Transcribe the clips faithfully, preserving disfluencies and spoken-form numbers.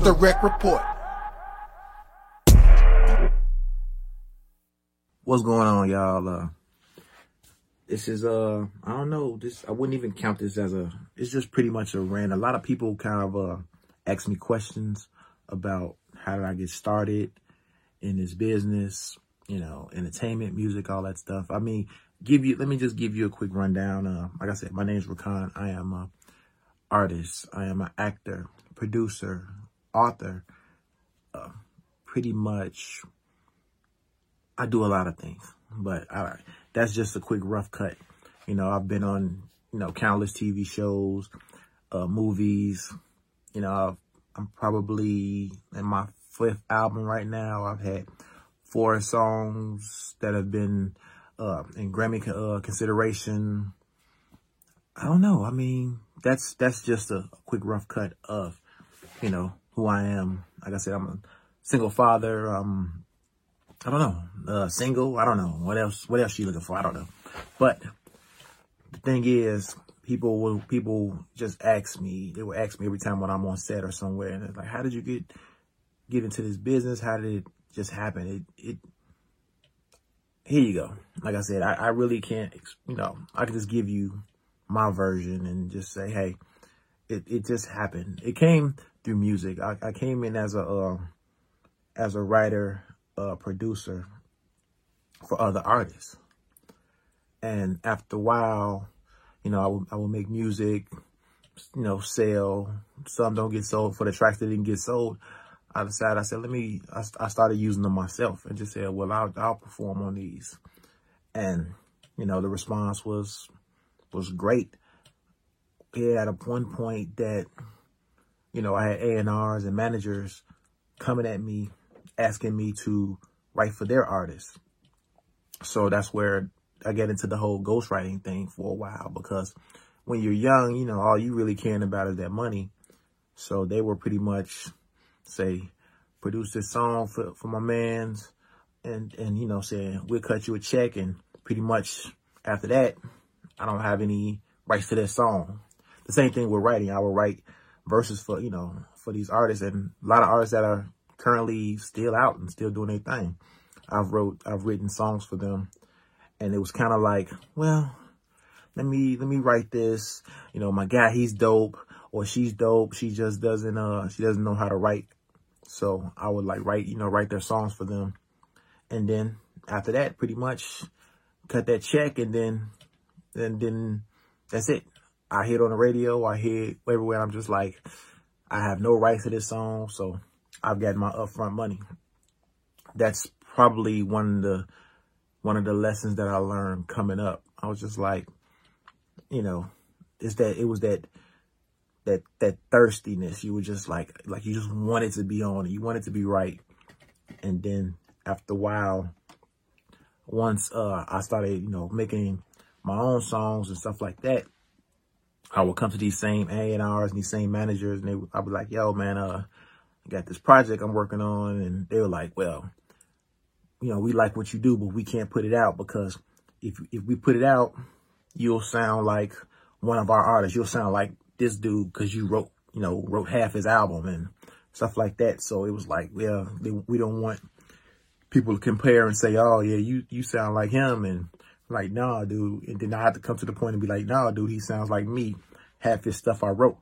the Rec Report. What's going on, y'all? Uh, this is, uh, I don't know, this, I wouldn't even count this as a, it's just pretty much a rant. A lot of people kind of, uh, ask me questions about how did I get started in this business, you know, entertainment, music, all that stuff. I mean, give you, let me just give you a quick rundown. Uh, like I said, my name is Rakan. I am a artist. I am an actor, producer, author, uh, pretty much. I do a lot of things, but I, that's just a quick rough cut. You know, I've been on, you know, countless T V shows, uh, movies. You know, I've, I'm probably in my fifth album right now. I've had four songs that have been uh, in Grammy uh, consideration. I don't know. I mean, that's that's just a quick rough cut of, you know, who I am. Like I said, I'm a single father. Um. I don't know, uh, single, I don't know, what else, what else you looking for, I don't know. But the thing is, people will, people just ask me, they will ask me every time when I'm on set or somewhere, and it's like, how did you get, get into this business? How did it just happen? It, it, here you go. Like I said, I, I really can't, you know, I can just give you my version and just say, hey, it, it just happened. It came through music. I, I came in as a, uh, as a writer, a producer for other artists. And after a while, you know, I will, I will make music, you know, sell. Some don't get sold. For the tracks that didn't get sold, I decided, I said, let me, I, I started using them myself and just said, well, I'll, I'll perform on these. And, you know, the response was, was great. It at a one point that, you know, I had A and Rs and managers coming at me, asking me to write for their artists. So that's where I get into the whole ghostwriting thing for a while, because when you're young, you know, all you really caring about is that money. So they were pretty much say, produce this song for, for my mans and, and, you know, saying, we'll cut you a check. And pretty much after that, I don't have any rights to that song. The same thing with writing. I will write verses for, you know, for these artists, and a lot of artists that are currently still out and still doing their thing. I've wrote, I've written songs for them, and it was kind of like, well, let me, let me write this. You know, my guy, he's dope, or she's dope. She just doesn't, uh, she doesn't know how to write. So I would like write, you know, write their songs for them. And then after that, pretty much cut that check. And then, and then that's it. I hear it on the radio. I hear it everywhere. I'm just like, I have no rights to this song. So I've got my upfront money. That's probably one of the one of the lessons that I learned coming up. I was just like, you know, it's that it was that that that thirstiness. You were just like like you just wanted to be on it. You wanted to be right. And then after a while, once uh, I started, you know, making my own songs and stuff like that, I would come to these same A and Rs and these same managers, and they would, I'd be like, yo, man, uh. I got this project I'm working on, and they were like, well, you know, we like what you do, but we can't put it out because if if we put it out, you'll sound like one of our artists. You'll sound like this dude because you wrote, you know, wrote half his album and stuff like that. So it was like, well, they, we don't want people to compare and say, oh, yeah, you, you sound like him. And like, nah, dude. And then I had to come to the point and be like, nah, dude, he sounds like me. Half his stuff I wrote.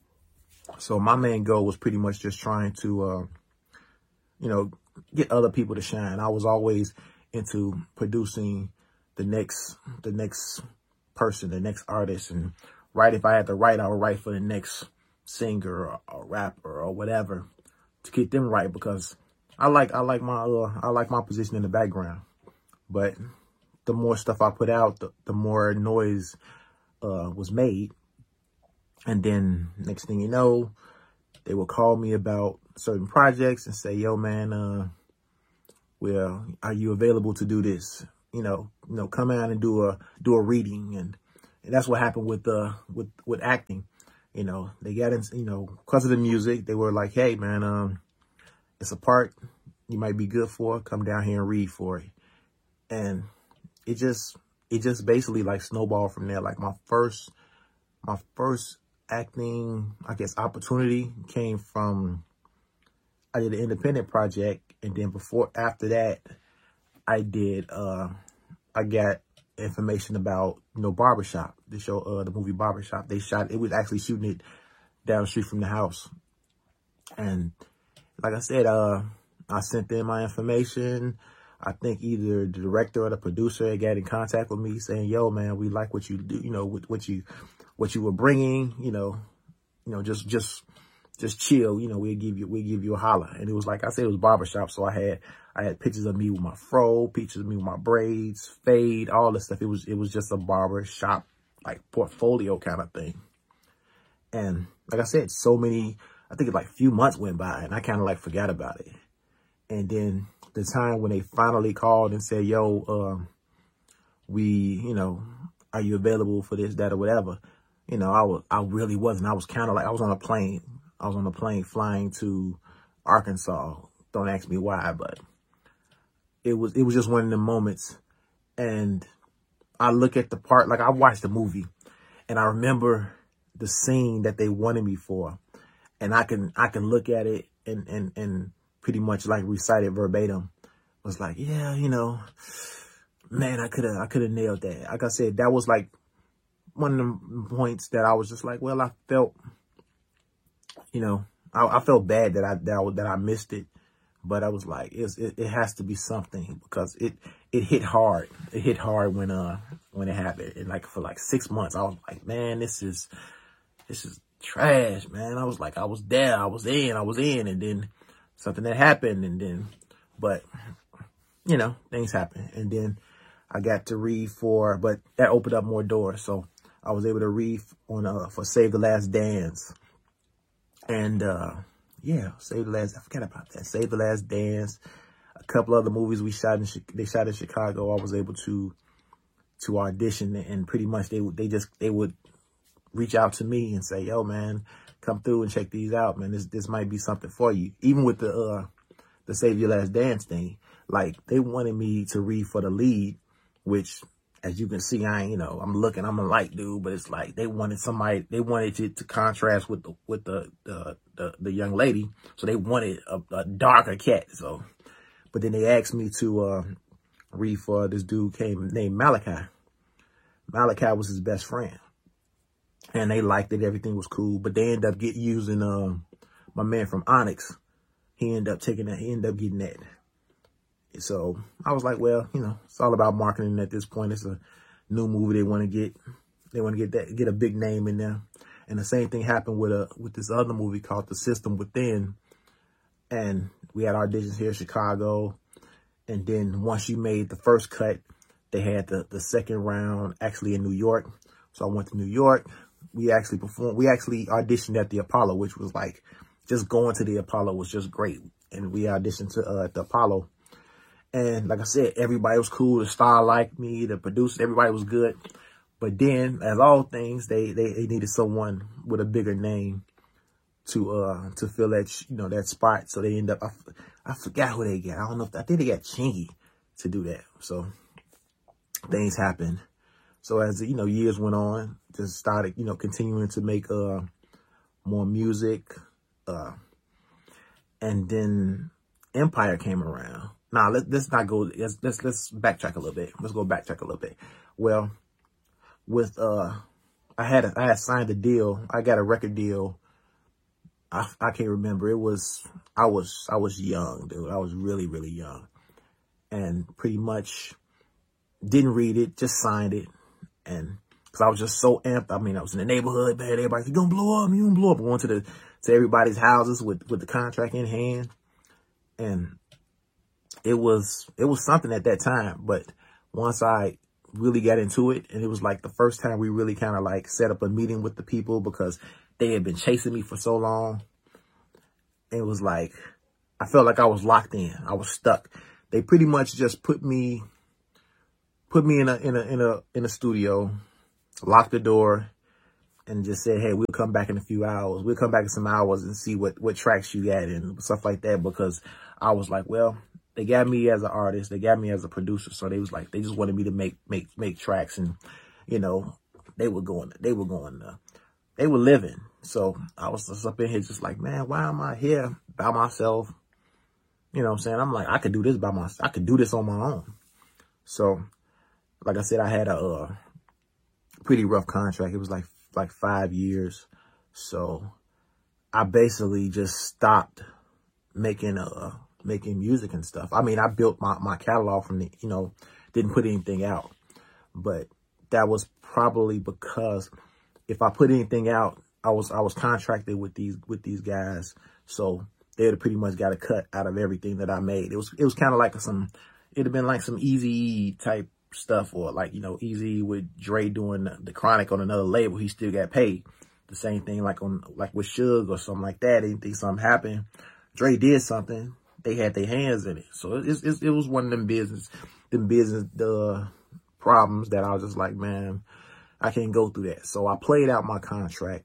So my main goal was pretty much just trying to, uh, you know, get other people to shine. I was always into producing the next, the next person, the next artist, and write. If I had to write, I would write for the next singer or, or rapper or whatever to get them right, because I like, I like my, uh, I like my position in the background. But the more stuff I put out, the, the more noise uh, was made. And then next thing you know, they will call me about certain projects and say, yo, man, uh, well, are you available to do this? You know, you know, come out and do a, do a reading. And, and that's what happened with, uh, with, with acting. You know, they got in, you know, because of the music, they were like, hey, man, um, it's a part you might be good for. Come down here and read for it. And it just, it just basically like snowballed from there. Like my first, my first acting, I guess, opportunity came from I did an independent project, and then before, after that, I did, uh, I got information about, you know, Barbershop, the show, uh, the movie Barbershop. They shot, it was actually shooting it down the street from the house. And like I said, uh, I sent in my information. I think either the director or the producer got in contact with me saying, yo, man, we like what you do, you know, what, what you, what you were bringing, you know, you know, just, just, just chill, you know, we'll give you, we'll give you a holler. And it was like I said, it was Barbershop. So I had, I had pictures of me with my fro, pictures of me with my braids, fade, all this stuff. It was, it was just a barbershop, like, portfolio kind of thing. And like I said, so many, I think like a few months went by and I kind of like forgot about it. And then the time when they finally called and said, yo, um, we, you know, are you available for this, that, or whatever? You know, I was, I really wasn't. I was kind of like, I was on a plane. I was on a plane flying to Arkansas. Don't ask me why, but it was, it was just one of the moments. And I look at the part, like I watched the movie and I remember the scene that they wanted me for. And I can, I can look at it and, and, and pretty much like recite it verbatim. I was like, yeah, you know, man, I could have, I could have nailed that. Like I said, that was like one of the points that I was just like, well, I felt, you know, I, I felt bad that I, that I, that I missed it, but I was like, it's, it, it has to be something because it, it hit hard. It hit hard when, uh, when it happened. And like for like six months, I was like, man, this is, this is trash, man. I was like, I was there, I was in, I was in, and then something that happened, and then, but, you know, things happen. And then I got to read for, but that opened up more doors. So I was able to read on, uh, for Save the Last Dance. And, uh, yeah, Save the Last, I forgot about that. Save the Last Dance. A couple other movies we shot in, they shot in Chicago. I was able to, to audition, and pretty much they would, they just, they would reach out to me and say, yo, man, come through and check these out, man. This, this might be something for you. Even with the, uh, the Save Your Last Dance thing, like they wanted me to read for the lead, which, as you can see, I ain't, you know, I'm looking, I'm a light dude, but it's like they wanted somebody, they wanted it to contrast with the, with the, the, the, the young lady. So they wanted a, a darker cat. So, but then they asked me to, uh, read for this dude came named Malachi. Malachi was his best friend and they liked it. Everything was cool, but they ended up get using, um, my man from Onyx. He ended up taking that, he ended up getting that. So I was like, well, you know, it's all about marketing at this point. It's a new movie. They want to get, they want to get that, get a big name in there. And the same thing happened with a, with this other movie called The System Within. And we had auditions here in Chicago. And then once you made the first cut, they had the, the second round actually in New York. So I went to New York. We actually performed, we actually auditioned at the Apollo, which was like, just going to the Apollo was just great. And we auditioned to, uh, at the Apollo. And like I said, everybody was cool. The star liked me, the producer, everybody was good. But then, as all things, they, they, they needed someone with a bigger name to, uh, to fill that, you know, that spot. So they end up, I, I forgot who they got. I don't know if, I think they got Chingy to do that. So things happened. So as, you know, years went on, just started, you know, continuing to make, uh, more music. Uh, and then Empire came around. Now, let, let's not go, let's, let's, let's backtrack a little bit. Let's go backtrack a little bit. Well, with, uh, I had, a, I had signed a deal. I got a record deal. I, I can't remember. It was, I was, I was young, dude. I was really, really young and pretty much didn't read it, just signed it. And cause I was just so amped. I mean, I was in the neighborhood, man. Everybody's like, you're gonna blow up, you're gonna blow up. I went to the, to everybody's houses with, with the contract in hand. And it was, it was something at that time. But once I really got into it, and it was like the first time we really kind of like set up a meeting with the people because they had been chasing me for so long. It was like, I felt like I was locked in. I was stuck. They pretty much just put me, put me in a, in a, in a, in a studio, locked the door, and just said, hey, we'll come back in a few hours. We'll come back in some hours and see what, what tracks you got and stuff like that. Because I was like, well, they got me as an artist. They got me as a producer. So they was like, they just wanted me to make, make, make tracks. And, you know, they were going, they were going, uh, they were living. So I was just up in here just like, man, why am I here by myself? You know what I'm saying? I'm like, I could do this by myself. I could do this on my own. So, like I said, I had a uh, pretty rough contract. It was like like five years. So I basically just stopped making uh making music and stuff. I mean, I built my, my catalog from the, you know, didn't put anything out. But that was probably because if I put anything out, I was I was contracted with these with these guys. So they'd have pretty much got a cut out of everything that I made. It was it was kind of like some, it'd have been like some Eazy type stuff, or like, you know, Eazy with Dre doing the, the Chronic on another label. He still got paid. The same thing like on like with Suge or something like that. Anything something happened, Dre did something, they had their hands in it. So it, it, it was one of them business, them business the problems that I was just like, man, I can't go through that. So I played out my contract,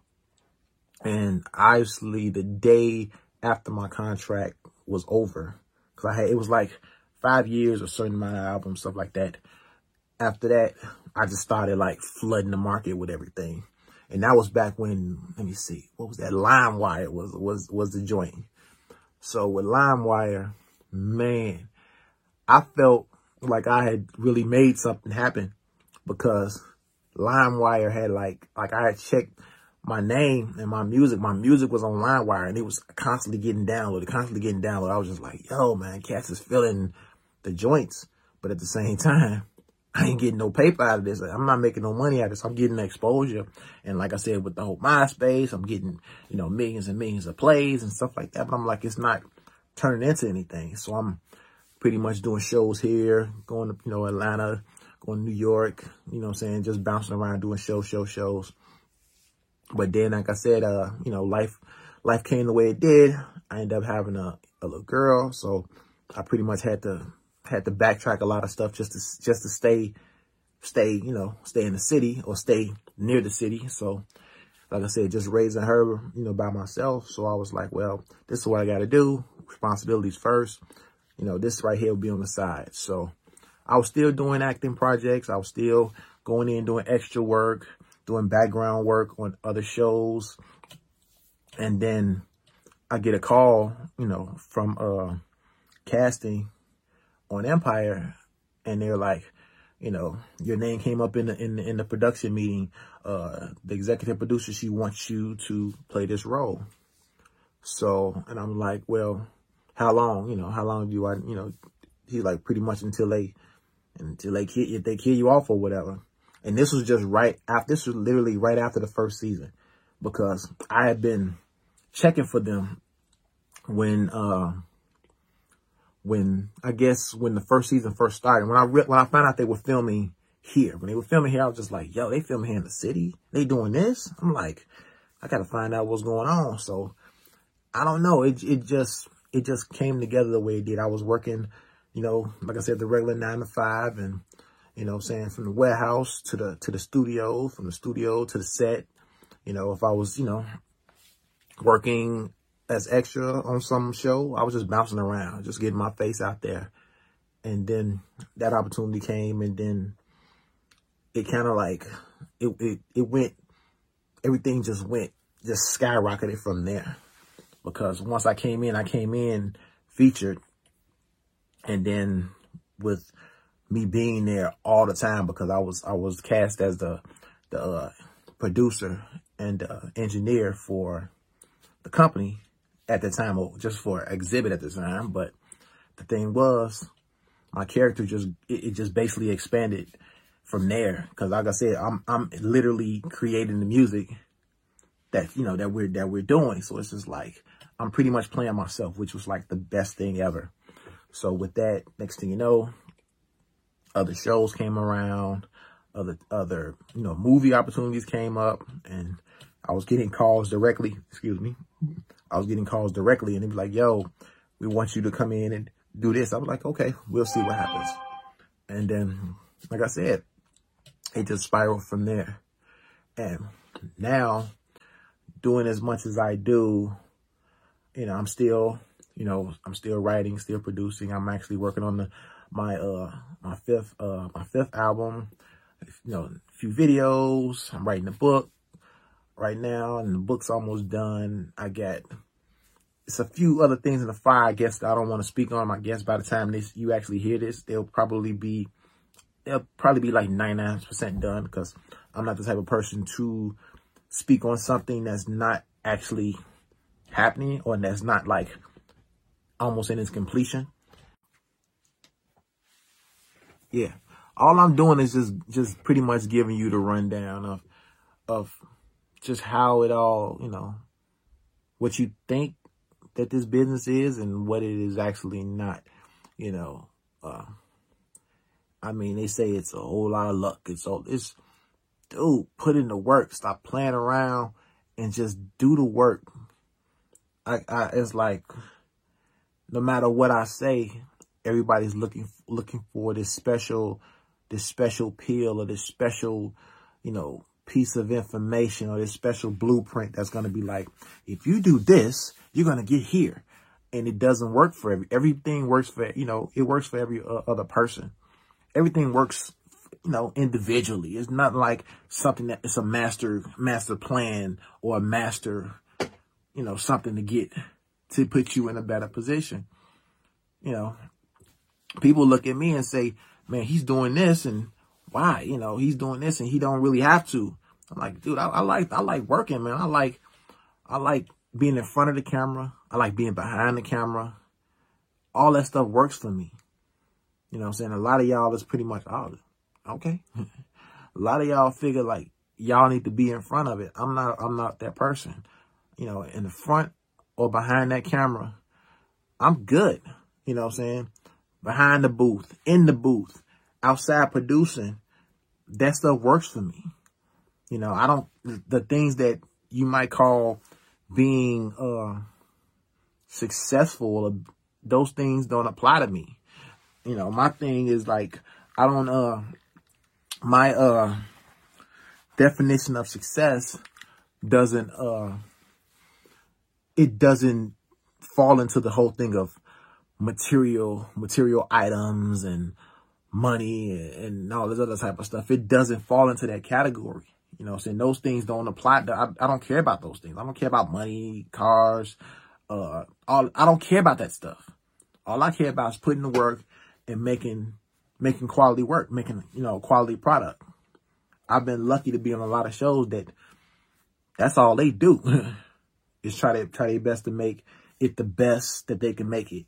and obviously the day after my contract was over, because I had, it was like five years, a certain amount of albums, stuff like that. After that, I just started like flooding the market with everything. And that was back when, let me see, what was that? LimeWire was, was, was the joint. So with LimeWire, man, I felt like I had really made something happen, because LimeWire had like, like I had checked my name and my music. My music was on LimeWire, and it was constantly getting downloaded, constantly getting downloaded. I was just like, yo, man, cats is feeling the joints. But at the same time, I ain't getting no paper out of this. I'm not making no money out of this. I'm getting the exposure. And like I said, with the whole MySpace, I'm getting, you know, millions and millions of plays and stuff like that. But I'm like, it's not turning into anything. So I'm pretty much doing shows here, going to, you know, Atlanta, going to New York, you know what I'm saying, just bouncing around doing shows, show, shows. But then, like I said, uh, you know, life, life came the way it did. I ended up having a, a little girl. So I pretty much had to, had to backtrack a lot of stuff just to, just to stay, stay, you know, stay in the city or stay near the city. So, like I said, just raising her, you know, by myself. So I was like, well, this is what I got to do. Responsibilities first. You know, this right here will be on the side. So I was still doing acting projects. I was still going in, doing extra work, doing background work on other shows. And then I get a call, you know, from uh, casting on Empire, and they're like, you know, your name came up in the in the, in the production meeting. Uh, the executive producer, she wants you to play this role. So, and I'm like, well, how long? You know, how long do I? You know, he's like, pretty much until they until they kill if they kill you off or whatever. And this was just right after. This was literally right after the first season, because I had been checking for them when. Uh, When I guess when the first season first started, when I re when I found out they were filming here, when they were filming here, I was just like, yo, they filming here in the city. They doing this. I'm like, I gotta find out what's going on. So I don't know. It it just it just came together the way it did. I was working, you know, like I said, the regular nine to five, and you know, saying from the warehouse to the to the studio, from the studio to the set. You know, if I was, you know, working as extra on some show, I was just bouncing around, just getting my face out there. And then that opportunity came, and then it kind of like, it, it, it went, everything just went, just skyrocketed from there. Because once I came in, I came in featured, and then with me being there all the time, because I was, I was cast as the, the uh, producer and uh, engineer for the company at the time, or just for exhibit at the time. But the thing was, my character just, it, it just basically expanded from there. Cause like I said, I'm, I'm literally creating the music that, you know, that we're, that we're doing. So it's just like, I'm pretty much playing myself, which was like the best thing ever. So with that, next thing you know, other shows came around, other, other, you know, movie opportunities came up, and I was getting calls directly, excuse me. I was getting calls directly, and they'd be like, yo, we want you to come in and do this. I was like, okay, we'll see what happens. And then, like I said, it just spiraled from there. And now, doing as much as I do, you know, I'm still, you know, I'm still writing, still producing. I'm actually working on the, my, uh, my fifth, uh, my fifth album, you know, a few videos. I'm writing a book right now, and the book's almost done. I got it's a few other things in the fire, I guess, that I don't want to speak on. I guess by the time this you actually hear this, they'll probably be they'll probably be like ninety-nine percent done, because I'm not the type of person to speak on something that's not actually happening, or that's not like almost in its completion. Yeah. All I'm doing is just just pretty much giving you the rundown of of just how it all, you know, what you think that this business is and what it is actually not, you know. Uh, I mean, they say it's a whole lot of luck. It's all, it's, dude, put in the work. Stop playing around and just do the work. I, I, it's like, no matter what I say, everybody's looking, looking for this special, this special pill or this special, you know, piece of information or this special blueprint that's going to be like, if you do this, you're going to get here. And it doesn't work for every, everything works for, you know, it works for every uh, other person. Everything works, you know, individually. It's not like something that it's a master, master plan or a master, you know, something to get, to put you in a better position. You know, people look at me and say, man, he's doing this, and why? You know, he's doing this and he don't really have to. I'm like, dude, I, I like, I like working, man. I like, I like being in front of the camera. I like being behind the camera. All that stuff works for me. You know what I'm saying? A lot of y'all is pretty much, oh, okay. A lot of y'all figure like y'all need to be in front of it. I'm not, I'm not that person. You know, in the front or behind that camera, I'm good. You know what I'm saying? Behind the booth, in the booth, outside producing, that stuff works for me. You know, I don't, the things that you might call being uh, successful, those things don't apply to me. You know, my thing is like, I don't, uh, my uh, definition of success doesn't, uh, it doesn't fall into the whole thing of material, material items and money and, and all this other type of stuff. It doesn't fall into that category. You know what I'm saying? Those things don't apply to, I, I don't care about those things. I don't care about money, cars, uh, all, I don't care about that stuff. All I care about is putting the work and making, making quality work, making, you know, quality product. I've been lucky to be on a lot of shows that that's all they do is try to, try their best to make it the best that they can make it.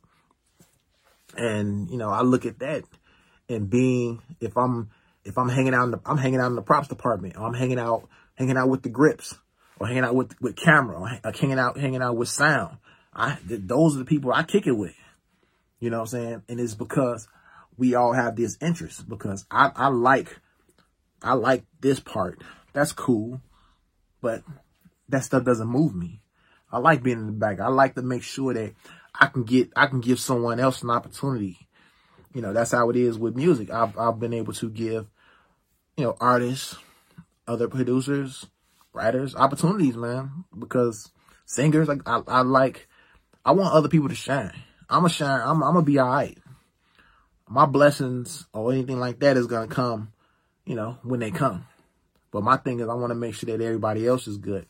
And, you know, I look at that and being, if I'm, if I'm hanging out in the, I'm hanging out in the props department, or I'm hanging out, hanging out with the grips, or hanging out with, with camera, or hanging out, hanging out with sound. I, th those are the people I kick it with. You know what I'm saying? And it's because we all have this interest, because I, I like, I like this part. That's cool. But that stuff doesn't move me. I like being in the back. I like to make sure that I can get, I can give someone else an opportunity. You know, that's how it is with music. I've, I've been able to give, you know, artists, other producers, writers, opportunities, man, because singers, like, I, I like, I want other people to shine. I'm gonna shine. I'm, I'm gonna be all right. My blessings or anything like that is gonna come, you know, when they come. But my thing is, I want to make sure that everybody else is good.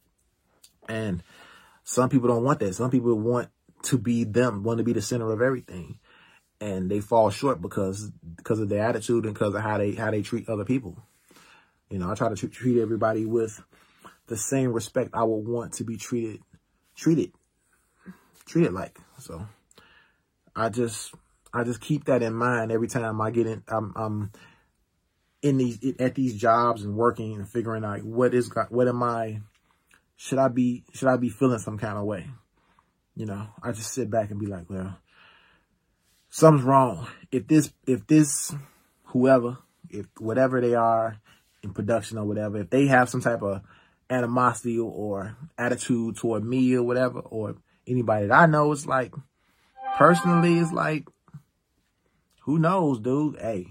And some people don't want that. Some people want to be them, want to be the center of everything, and they fall short because because of their attitude and because of how they how they treat other people. You know, I try to treat, treat everybody with the same respect I would want to be treated treated treated like. So I just I just keep that in mind every time I get in. I'm, I'm in these at these jobs and working and figuring out what is what am I. Should I be should I be feeling some kind of way? You know, I just sit back and be like, well, something's wrong. If this if this whoever, if whatever they are in production or whatever, if they have some type of animosity or attitude toward me or whatever, or anybody that I know, it's like, personally, it's like, who knows, dude? Hey,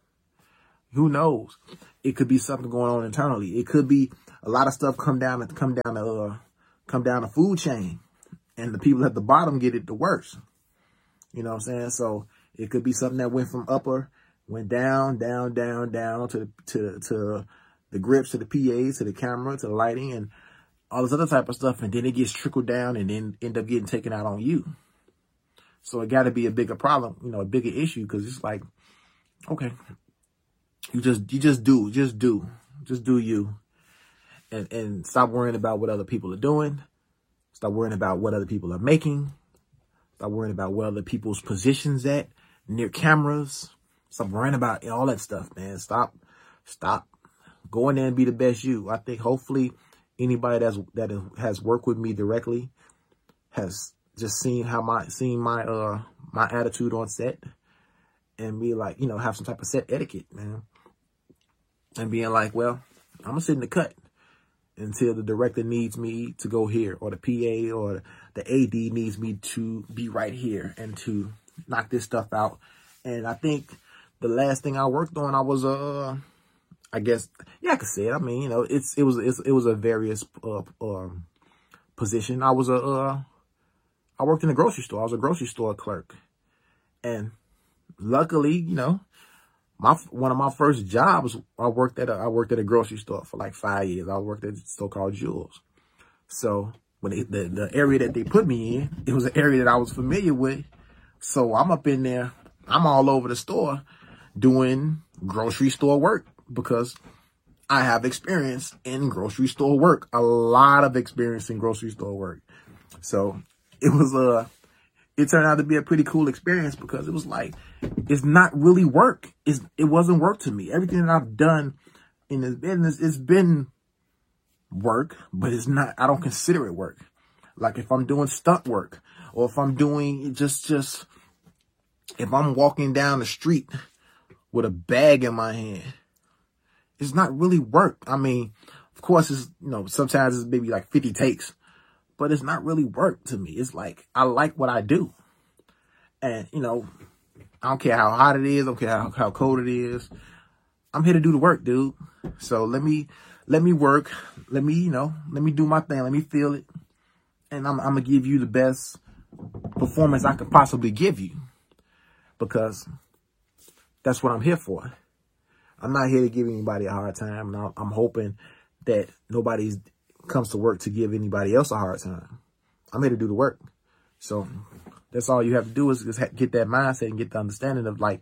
who knows? It could be something going on internally. It could be a lot of stuff come down and come down the uh, come down the food chain, and the people at the bottom get it the worst. You know what I'm saying? So it could be something that went from upper, went down, down, down, down to the, to to the grips, to the P As, to the camera, to the lighting, and all this other type of stuff, and then it gets trickled down and then end up getting taken out on you. So it got to be a bigger problem, you know, a bigger issue, because it's like, okay, you just you just do, just do, just do you, and and stop worrying about what other people are doing. Stop worrying about what other people are making. Stop worrying about where other people's positions at near cameras. Stop worrying about all that stuff, man. Stop, stop. Go in there and be the best you. I think hopefully anybody that's that has worked with me directly has just seen how my seen my uh my attitude on set, and be like, you know, have some type of set etiquette, man. And being like, well, I'm gonna sit in the cut until the director needs me to go here, or the P A or the A D needs me to be right here and to knock this stuff out. And I think the last thing I worked on, I was, uh, I guess, yeah, I could say it. I mean, you know, it's, it was, it's, it was a various, uh, um, position. I was a, uh, I worked in a grocery store. I was a grocery store clerk. And luckily, you know, my, one of my first jobs, I worked at a, I worked at a grocery store for like five years. I worked at a store called Jules. So when they, the, the area that they put me in, it was an area that I was familiar with. So I'm up in there, I'm all over the store doing grocery store work, because I have experience in grocery store work, a lot of experience in grocery store work. So it was a, it turned out to be a pretty cool experience, because it was like, it's not really work. It's, it wasn't work to me. Everything that I've done in this business, it's been work, but it's not, I don't consider it work. Like if I'm doing stunt work, or if I'm doing just, just, if I'm walking down the street with a bag in my hand, it's not really work. I mean, of course, it's, you know, sometimes it's maybe like fifty takes, but it's not really work to me. It's like, I like what I do. And, you know, I don't care how hot it is. I don't care how, how cold it is. I'm here to do the work, dude. So let me, let me work. Let me, you know, let me do my thing. Let me feel it. And I'm, I'm going to give you the best performance I could possibly give you, because that's what I'm here for. I'm not here to give anybody a hard time. And I'm hoping that nobody comes to work to give anybody else a hard time. I'm here to do the work. So that's all you have to do is just get that mindset and get the understanding of like,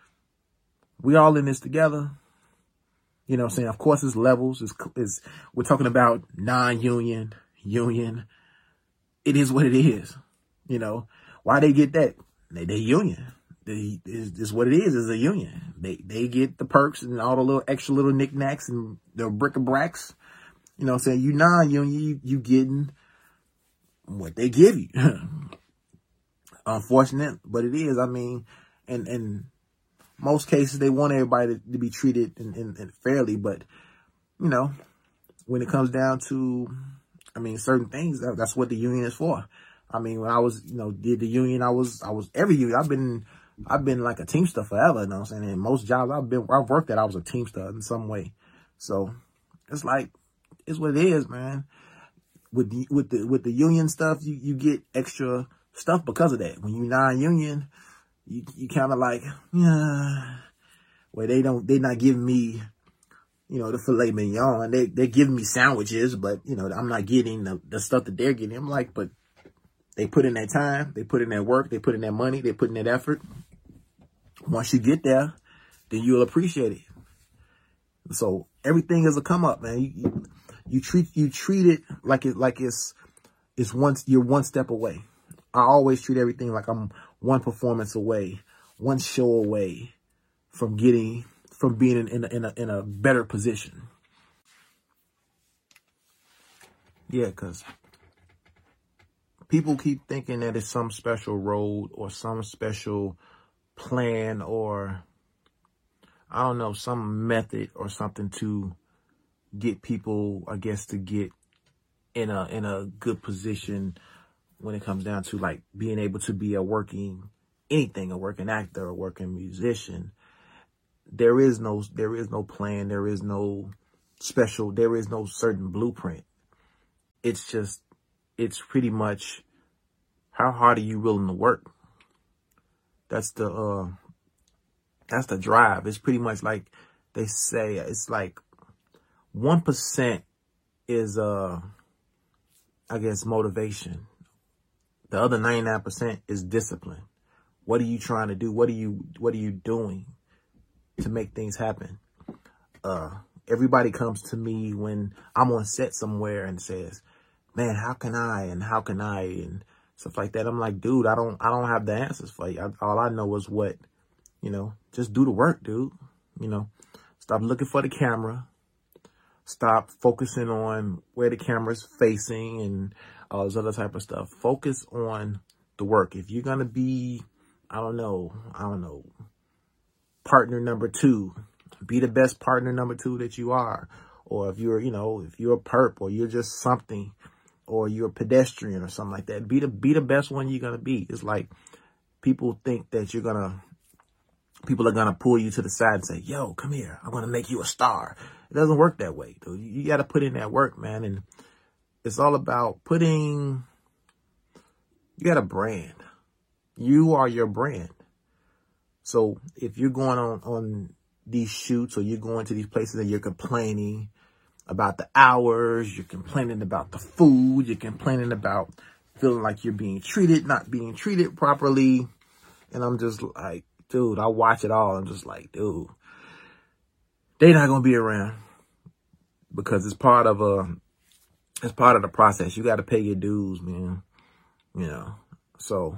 we all in this together. You know what I'm saying? Of course, it's levels. It's, it's, we're talking about non-union, union. It is what it is. You know, why they get that? They, they union. They, is, is what it is, is a union. They, they get the perks and all the little extra little knickknacks and the bric-a-bracs. You know what I'm saying? You non-union, you, you getting what they give you. Unfortunate, but it is. I mean, and, and most cases, they want everybody to, to be treated in, in, in fairly, but, you know, when it comes down to, I mean, certain things, that, that's what the union is for. I mean, when I was, you know, did the union, I was, I was every union. I've been, I've been like a Teamster forever, you know what I'm saying? And most jobs I've been, I've worked at, I was a Teamster in some way. So it's like, it's what it is, man. With the, with the, with the union stuff, you, you get extra stuff because of that. When you non-union, you, you kind of like, yeah, well, they don't, they're not giving me, you know, the filet mignon. They, they're giving me sandwiches, but, you know, I'm not getting the, the stuff that they're getting. I'm like, but they put in that time, they put in that work, they put in that money, they put in that effort. Once you get there, then you'll appreciate it. So everything is a come up, man. You, you, you treat, you treat it like it, like it's, it's once, you're one step away. I always treat everything like I'm one performance away, one show away from getting, from being in, in, a, in, a, in a better position. Yeah, because people keep thinking that it's some special road or some special plan or, I don't know, some method or something to get people, I guess, to get in a, in a good position when it comes down to like being able to be a working, anything, a working actor, a working musician. There is no, there is no plan. There is no special, there is no certain blueprint. It's just, it's pretty much how hard are you willing to work? That's the, uh, that's the drive. It's pretty much like they say, it's like one percent is, uh, I guess, motivation. The other ninety-nine percent is discipline. What are you trying to do? What are you, what are you doing to make things happen? Uh, everybody comes to me when I'm on set somewhere and says, man, how can I, and how can I, and stuff like that. I'm like, dude, I don't, I don't have the answers for you. I, all I know is what, you know, just do the work, dude. You know, stop looking for the camera. Stop focusing on where the camera's facing and all this other type of stuff. Focus on the work. If you're going to be, I don't know, I don't know, partner number two, be the best partner number two that you are. Or if you're, you know, if you're a perp or you're just something, or you're a pedestrian or something like that, be the, be the best one you're going to be. It's like people think that you're going to, people are going to pull you to the side and say, yo, come here, I'm going to make you a star. It doesn't work that way, dude. You, you got to put in that work, man. And it's all about putting, you got a brand. You are your brand. So if you're going on, on these shoots or you're going to these places and you're complaining about the hours, you're complaining about the food, you're complaining about feeling like you're being treated, not being treated properly. And I'm just like, dude, I watch it all. I'm just like, dude, they're not going to be around because it's part of a, it's part of the process. You got to pay your dues, man. You know, so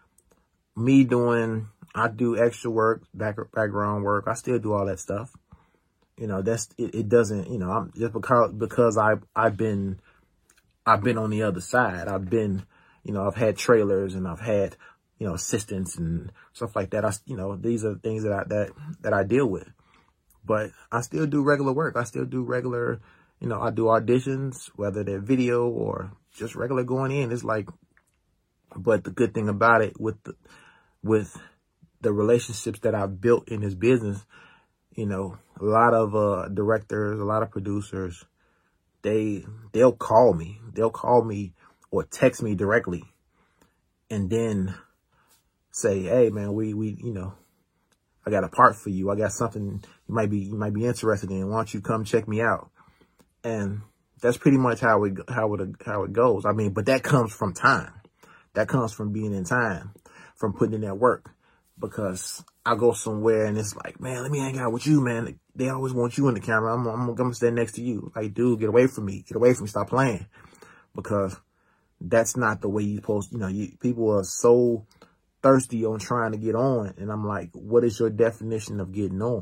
me doing, I do extra work, back, background work. I still do all that stuff. You know, that's, it, it doesn't, you know, I'm just because, because I, I've been, I've been on the other side. I've been, you know, I've had trailers and I've had, you know, assistants and stuff like that. I, you know, these are things that I, that, that I deal with, but I still do regular work. I still do regular, you know, I do auditions, whether they're video or just regular going in. It's like, but the good thing about it with the, with the relationships that I've built in this business, you know, a lot of uh, directors, a lot of producers, they, they'll call me. They'll call me or text me directly and then say, hey, man, we, we, you know, I got a part for you. I got something you might be, you might be interested in. Why don't you come check me out? And that's pretty much how it, how it, how it goes. I mean, but that comes from time. That comes from being in time, from putting in that work. Because I go somewhere and it's like, man, let me hang out with you, man. They always want you in the camera. I'm, I'm, I'm going to stand next to you. Like, dude, get away from me. Get away from me. Stop playing. Because that's not the way you're supposed to, you know, you, people are so thirsty on trying to get on. And I'm like, what is your definition of getting on?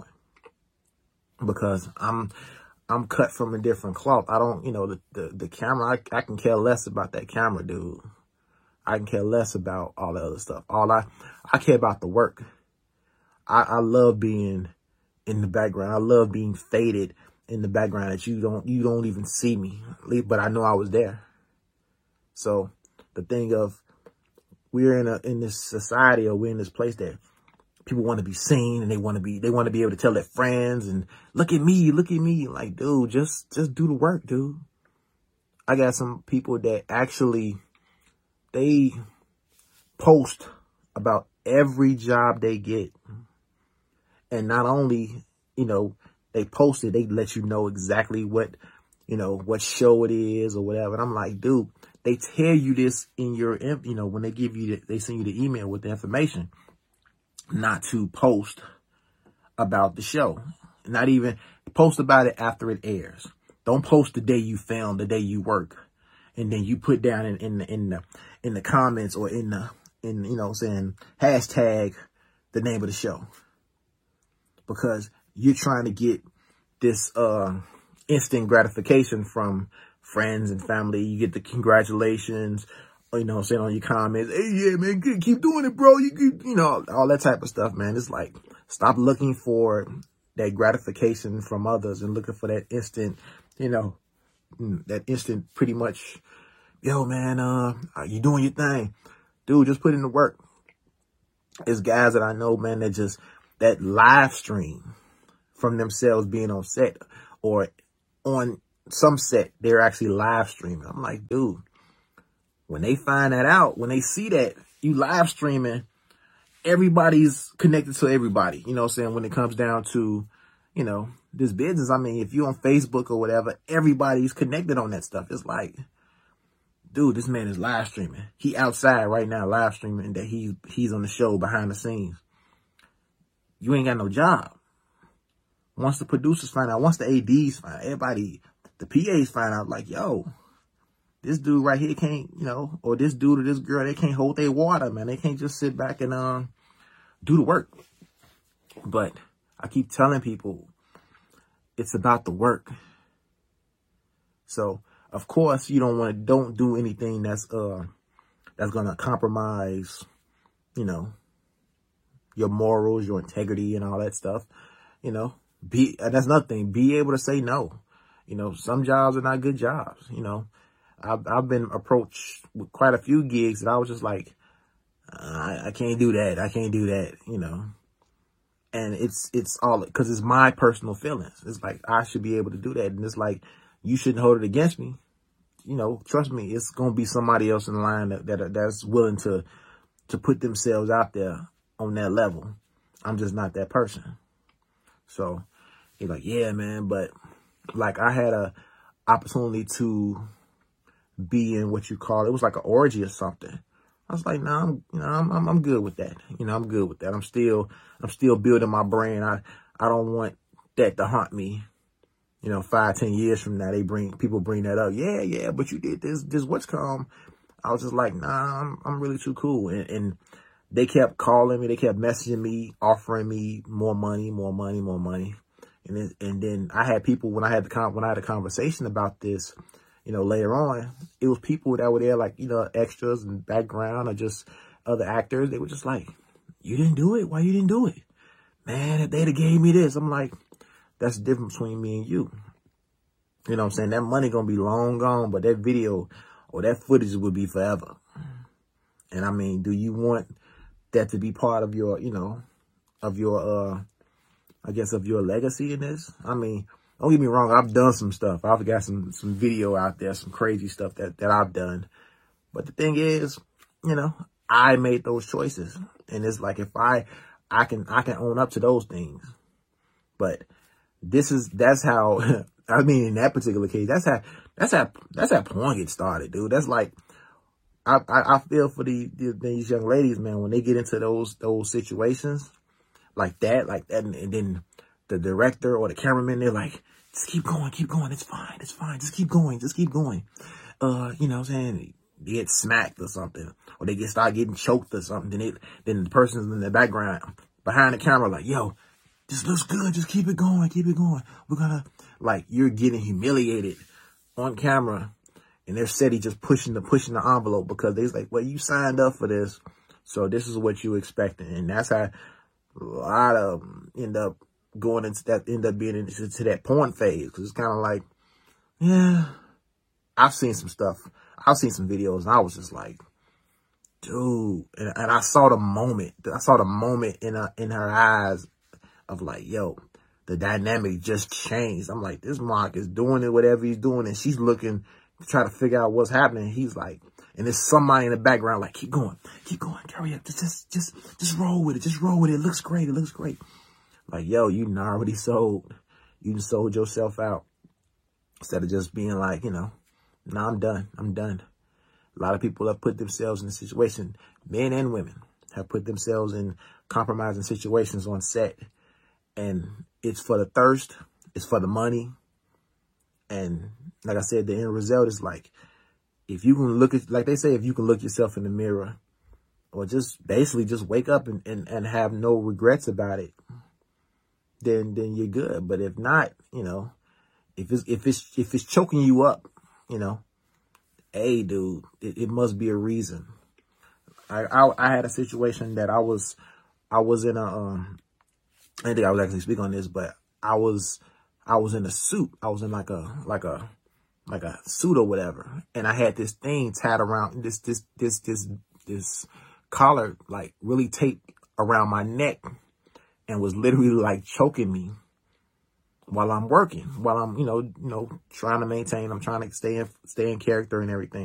Because I'm, I'm cut from a different cloth. I don't, you know, the, the, the camera, I, I can care less about that camera, dude. I can care less about all the other stuff. All I, I care about the work. I, I love being in the background. I love being faded in the background that you don't, you don't even see me, but I know I was there. So the thing of we're in a, in this society or we're in this place that people want to be seen and they want to be, they want to be able to tell their friends and look at me, look at me. Like, dude, just, just do the work, dude. I got some people that actually, they post about every job they get. And not only, you know, they post it, they let you know exactly what, you know, what show it is or whatever. And I'm like, dude, they tell you this in your, you know, when they give you, the, they send you the email with the information, not to post about the show. Not even post about it after it airs. Don't post the day you film, the day you work. And then you put down in, in the, in the, in the comments or in the, in, you know, saying hashtag the name of the show, because you're trying to get this, uh, instant gratification from friends and family. You get the congratulations, you know, saying on your comments, hey, yeah, man, keep doing it, bro. You keep, you know, all that type of stuff, man. It's like, stop looking for that gratification from others and looking for that instant, you know, that instant pretty much, yo, man, uh, you doing your thing. Dude, just put in the work. There's guys that I know, man, that just, that live stream from themselves being on set or on some set, they're actually live streaming. I'm like, dude, when they find that out, when they see that you live streaming, everybody's connected to everybody. You know what I'm saying? When it comes down to, you know, this business, I mean, if you're on Facebook or whatever, everybody's connected on that stuff. It's like, dude, this man is live streaming. He outside right now live streaming that he's, he's on the show behind the scenes. You ain't got no job. Once the producers find out, once the A Ds find out, everybody, the P As find out, like, yo, this dude right here can't, you know, or this dude or this girl, they can't hold their water, man. They can't just sit back and um do the work. But I keep telling people, it's about the work. So, of course, you don't want to, don't do anything that's, uh, that's going to compromise, you know, your morals, your integrity and all that stuff. You know, be, and that's nothing. Be able to say no. You know, some jobs are not good jobs. You know, I've, I've been approached with quite a few gigs that I was just like, I, I can't do that. I can't do that, you know. And it's, it's all, cause it's my personal feelings. It's like, I should be able to do that. And it's like, you shouldn't hold it against me. You know, trust me, it's going to be somebody else in the line that, that, that's willing to, to put themselves out there on that level. I'm just not that person. So he's like, yeah, man. But like, I had a opportunity to be in what you call, it was like an orgy or something. I was like, no, nah, I'm, you know, I'm, I'm, I'm good with that. You know, I'm good with that. I'm still, I'm still building my brain. I, I don't want that to haunt me. You know, five, ten years from now, they bring, people bring that up. Yeah, yeah, but you did this, this what's come. I was just like, nah, I'm, I'm really too cool. And, and they kept calling me. They kept messaging me, offering me more money, more money, more money. And then, and then I had people, when I had the con when I had a conversation about this, you know, later on, it was people that were there, like, you know, extras and background or just other actors. They were just like, you didn't do it? Why you didn't do it? Man, if they'd have gave me this. I'm like, that's the difference between me and you. You know what I'm saying? That money going to be long gone, but that video or that footage would be forever. And I mean, do you want that to be part of your, you know, of your, uh, I guess, of your legacy in this? I mean, don't get me wrong. I've done some stuff. I've got some, some video out there, some crazy stuff that, that I've done. But the thing is, you know, I made those choices. And it's like, if I, I can, I can own up to those things. But this is, that's how, I mean, in that particular case, that's how, that's how, that's how porn gets started, dude. That's like, I, I, I feel for the, the, these young ladies, man, when they get into those, those situations like that, like that, and, and then the director or the cameraman, they're like, just keep going, keep going. It's fine. It's fine. Just keep going. Just keep going. Uh, you know what I'm saying? They get smacked or something, or they get start getting choked or something. Then it, then the person's in the background behind the camera, like, yo, this looks good. Just keep it going. Keep it going. We're gonna, like, you're getting humiliated on camera, and they're steady just pushing the, pushing the envelope because they're like, well, you signed up for this. So this is what you expecting. And that's how a lot of them end up going into that, end up being into to that porn phase. Cause it's kind of like, yeah, I've seen some stuff. I've seen some videos and I was just like, dude. And, and I saw the moment, I saw the moment in her, in her eyes of like, yo, the dynamic just changed. I'm like, this Mark is doing it, whatever he's doing. And she's looking to try to figure out what's happening. He's like, and there's somebody in the background like, keep going, keep going, hurry up. Just, just, just, just roll with it. Just roll with it. It looks great. It looks great. Like, yo, you already sold. You just sold yourself out. Instead of just being like, you know, nah, I'm done. I'm done. A lot of people have put themselves in a situation, men and women have put themselves in compromising situations on set. And it's for the thirst. It's for the money. And like I said, the end result is like, if you can look at, like they say, if you can look yourself in the mirror or just basically just wake up and, and, and have no regrets about it, then, then you're good. But if not, you know, if it's, if it's, if it's choking you up, you know, hey, dude, it, it must be a reason. I, I, I had a situation that I was, I was in a, um, I didn't think I was actually speak on this, but I was, I was in a suit. I was in like a, like a, like a suit or whatever. And I had this thing tied around this, this, this, this, this collar, like really taped around my neck and was literally like choking me while I'm working, while I'm, you know, you know, trying to maintain, I'm trying to stay in, stay in character and everything.